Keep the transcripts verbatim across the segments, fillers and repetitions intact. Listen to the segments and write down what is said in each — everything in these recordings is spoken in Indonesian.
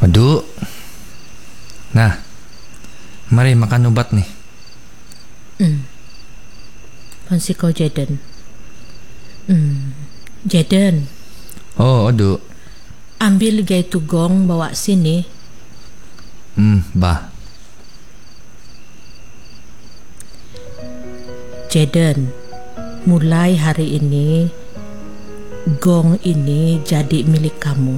Waduh. Nah, mari makan obat nih. Hmm. Pansi kau Jaden. Hmm. Jaden. Oh, aduh. Ambil gaitu gong bawa sini. Hmm, bah. Jaden, mulai hari ini gong ini jadi milik kamu.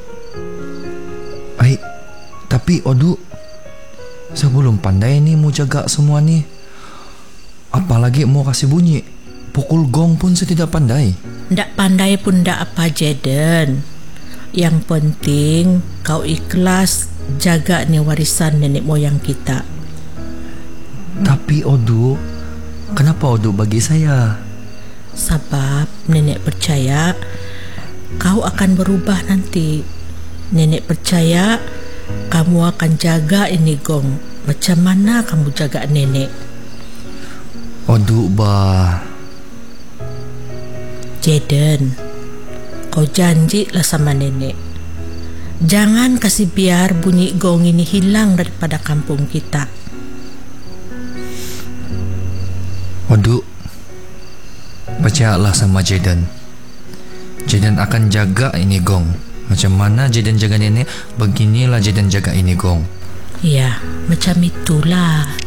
Ay, tapi aduh, saya belum pandai nih mau jaga semua nih. Apalagi mau kasih bunyi. Pukul gong pun saya tidak pandai. Ndak pandai pun ndak apa Jaden. Yang penting kau ikhlas jaga nih warisan nenek moyang kita. Tapi Odu, kenapa Odu bagi saya? Sebab nenek percaya kau akan berubah nanti. Nenek percaya kamu akan jaga ini gong. Macam mana kamu jaga nenek? Odu bah. Jaden, kau janjilah sama nenek. Jangan kasih biar bunyi gong ini hilang daripada kampung kita. Odu, percayalah sama Jaden. Jaden akan jaga ini gong. Macam mana Jaden jaga nenek, beginilah Jaden jaga ini gong. Ya, macam itulah.